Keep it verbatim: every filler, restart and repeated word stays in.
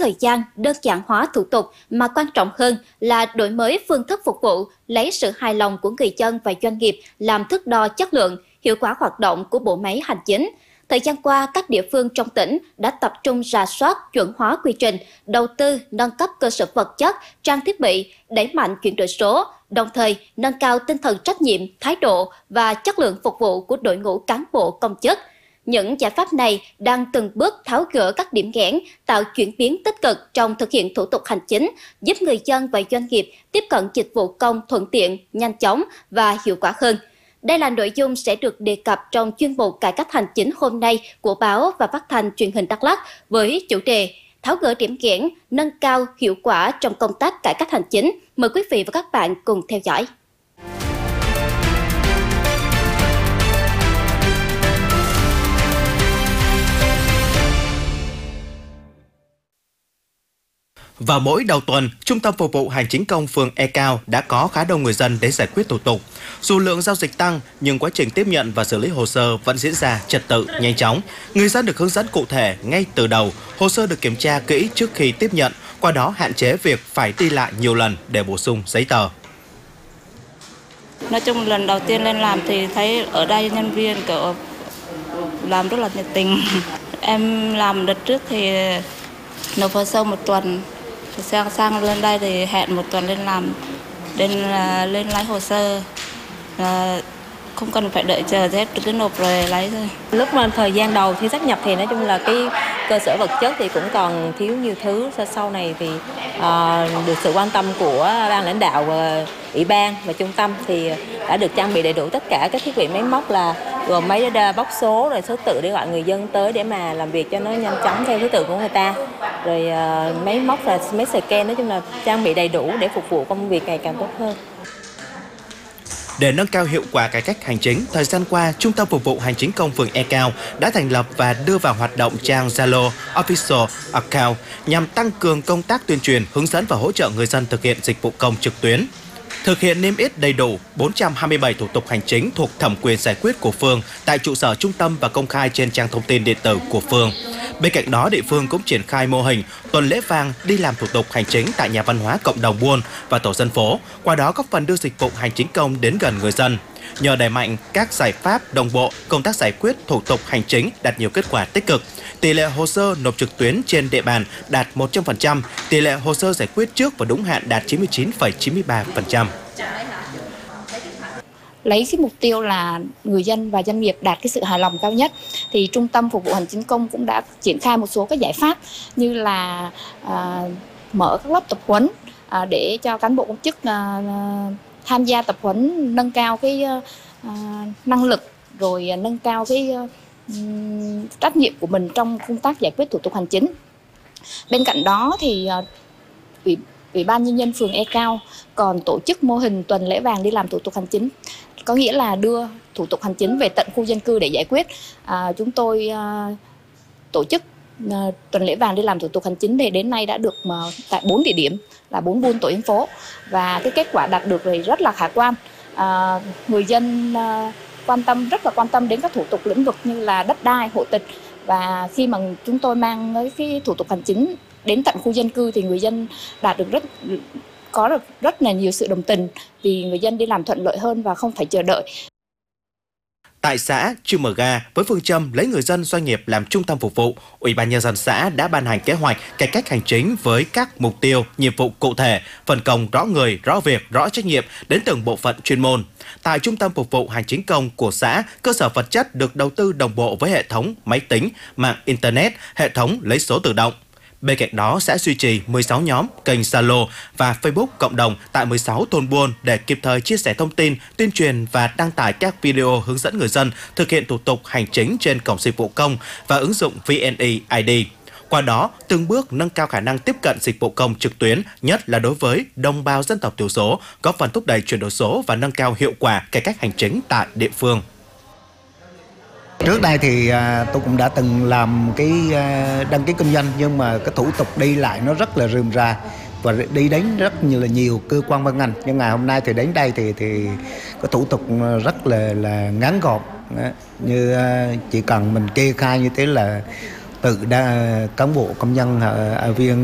thời gian, đơn giản hóa thủ tục, mà quan trọng hơn là đổi mới phương thức phục vụ, lấy sự hài lòng của người dân và doanh nghiệp làm thước đo chất lượng, hiệu quả hoạt động của bộ máy hành chính. Thời gian qua, các địa phương trong tỉnh đã tập trung rà soát, chuẩn hóa quy trình, đầu tư, nâng cấp cơ sở vật chất, trang thiết bị, đẩy mạnh chuyển đổi số, đồng thời nâng cao tinh thần trách nhiệm, thái độ và chất lượng phục vụ của đội ngũ cán bộ công chức. Những giải pháp này đang từng bước tháo gỡ các điểm nghẽn, tạo chuyển biến tích cực trong thực hiện thủ tục hành chính, giúp người dân và doanh nghiệp tiếp cận dịch vụ công thuận tiện, nhanh chóng và hiệu quả hơn. Đây là nội dung sẽ được đề cập trong chuyên mục Cải cách hành chính hôm nay của báo và phát thanh truyền hình Đắk Lắk với chủ đề tháo gỡ điểm nghẽn, nâng cao hiệu quả trong công tác cải cách hành chính. Mời quý vị và các bạn cùng theo dõi. Vào mỗi đầu tuần, Trung tâm Phục vụ Hành chính công phường E Cao đã có khá đông người dân đến giải quyết thủ tục. Dù lượng giao dịch tăng, nhưng quá trình tiếp nhận và xử lý hồ sơ vẫn diễn ra trật tự, nhanh chóng. Người dân được hướng dẫn cụ thể ngay từ đầu, hồ sơ được kiểm tra kỹ trước khi tiếp nhận, qua đó hạn chế việc phải đi lại nhiều lần để bổ sung giấy tờ. Nói chung lần đầu tiên lên làm thì thấy ở đây nhân viên kiểu làm rất là nhiệt tình. Em làm đợt trước thì nộp hồ sơ một tuần, sang sang lên đây thì hẹn một tuần lên làm, đến lên lấy hồ sơ, không cần phải đợi chờ hết, cứ nộp rồi lấy thôi. Lúc mà thời gian đầu thi sát nhập thì nói chung là cái cơ sở vật chất thì cũng còn thiếu nhiều thứ. Sau này thì uh, được sự quan tâm của ban lãnh đạo, uh, ủy ban và trung tâm thì đã được trang bị đầy đủ tất cả các thiết bị máy móc, là gồm máy bóc số rồi số tự để gọi người dân tới để mà làm việc cho nó nhanh chóng theo thứ tự của người ta, rồi uh, máy móc là máy scan, nói chung là trang bị đầy đủ để phục vụ công việc ngày càng tốt hơn. Để nâng cao hiệu quả cải cách hành chính, thời gian qua, Trung tâm Phục vụ Hành chính công phường E Cao đã thành lập và đưa vào hoạt động trang Zalo Official Account nhằm tăng cường công tác tuyên truyền, hướng dẫn và hỗ trợ người dân thực hiện dịch vụ công trực tuyến. Thực hiện niêm yết đầy đủ bốn trăm hai mươi bảy thủ tục hành chính thuộc thẩm quyền giải quyết của phường tại trụ sở trung tâm và công khai trên trang thông tin điện tử của phường. Bên cạnh đó, địa phương cũng triển khai mô hình tuần lễ vàng đi làm thủ tục hành chính tại nhà văn hóa cộng đồng buôn và tổ dân phố, qua đó góp phần đưa dịch vụ hành chính công đến gần người dân. Nhờ đẩy mạnh các giải pháp đồng bộ, công tác giải quyết thủ tục hành chính đạt nhiều kết quả tích cực. Tỷ lệ hồ sơ nộp trực tuyến trên địa bàn đạt một trăm phần trăm, tỷ lệ hồ sơ giải quyết trước và đúng hạn đạt chín mươi chín phẩy chín mươi ba phần trăm. Lấy cái mục tiêu là người dân và doanh nghiệp đạt cái sự hài lòng cao nhất, thì Trung tâm Phục vụ Hành chính công cũng đã triển khai một số các giải pháp như là à, mở các lớp tập huấn à, để cho cán bộ công chức à, tham gia tập huấn, nâng cao cái à, năng lực, rồi nâng cao cái à, trách nhiệm của mình trong công tác giải quyết thủ tục hành chính. Bên cạnh đó thì à, ủy, ủy ban nhân dân phường E Cao còn tổ chức mô hình tuần lễ vàng đi làm thủ tục hành chính, có nghĩa là đưa thủ tục hành chính về tận khu dân cư để giải quyết. À, chúng tôi à, tổ chức à, tuần lễ vàng đi làm thủ tục hành chính để đến nay đã được à, tại bốn địa điểm là bốn buôn tổ dân phố, và cái kết quả đạt được thì rất là khả quan. À, người dân à, quan tâm rất là quan tâm đến các thủ tục lĩnh vực như là đất đai, hộ tịch, và khi mà chúng tôi mang cái thủ tục hành chính đến tận khu dân cư thì người dân đạt được rất có được rất là nhiều sự đồng tình, vì người dân đi làm thuận lợi hơn và không phải chờ đợi. Tại xã Chư Mờ Ga, với phương châm lấy người dân doanh nghiệp làm trung tâm phục vụ, Ủy ban nhân dân xã đã ban hành kế hoạch cải cách hành chính với các mục tiêu, nhiệm vụ cụ thể, phân công rõ người, rõ việc, rõ trách nhiệm đến từng bộ phận chuyên môn. Tại trung tâm phục vụ hành chính công của xã, cơ sở vật chất được đầu tư đồng bộ với hệ thống máy tính, mạng internet, hệ thống lấy số tự động. Bên cạnh đó sẽ duy trì mười sáu nhóm, kênh Zalo và Facebook cộng đồng tại mười sáu thôn buôn để kịp thời chia sẻ thông tin, tuyên truyền và đăng tải các video hướng dẫn người dân thực hiện thủ tục hành chính trên cổng dịch vụ công và ứng dụng vê en e i đê. Qua đó, từng bước nâng cao khả năng tiếp cận dịch vụ công trực tuyến, nhất là đối với đồng bào dân tộc thiểu số, góp phần thúc đẩy chuyển đổi số và nâng cao hiệu quả cải cách hành chính tại địa phương. Trước đây thì tôi cũng đã từng làm cái đăng ký kinh doanh, nhưng mà cái thủ tục đi lại nó rất là rườm rà và đi đến rất như là nhiều cơ quan ban ngành. Nhưng ngày hôm nay thì đến đây thì thì cái thủ tục rất là là ngắn gọn. Như chỉ cần mình kê khai như thế là tự đa, cán bộ công nhân ở viên